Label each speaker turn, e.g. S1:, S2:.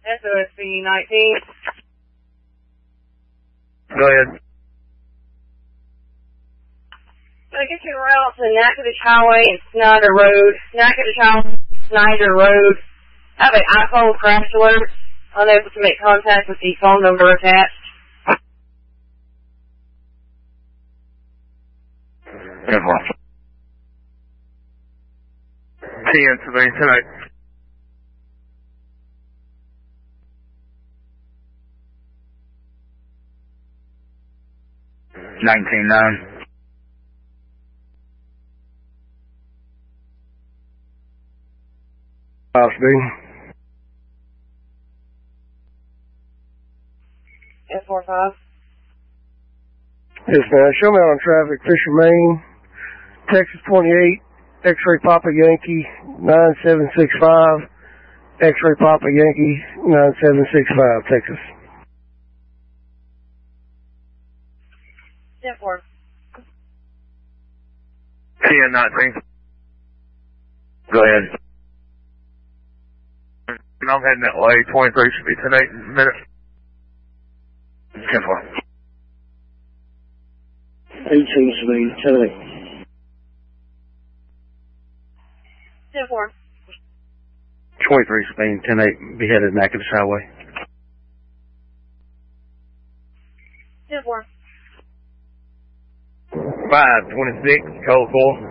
S1: SOSB 19.
S2: Go ahead.
S1: So get your route to Natchitoches Highway and Snyder Road. Natchitoches Highway, Snyder Road. I have an iPhone crash alert. Unable to make contact with the phone number attached.
S2: 10-4. 10 civilian tonight. 19-9. Speed.
S1: S45.
S3: Yes, man. Show me on traffic. Fisher, Maine. Texas 28. X-ray Papa Yankee 9765. X-ray Papa Yankee 9765, Texas.
S1: 10-4.
S2: 10-19. Go ahead. I'm heading that way. 23 should be 10-8 in a minute. 10-4.
S3: 18 speed, 10-8.
S1: 10-4.
S3: 23 speed, 10-8, be headed Natchitoches Highway.
S1: 10-4.
S2: 526, code 4.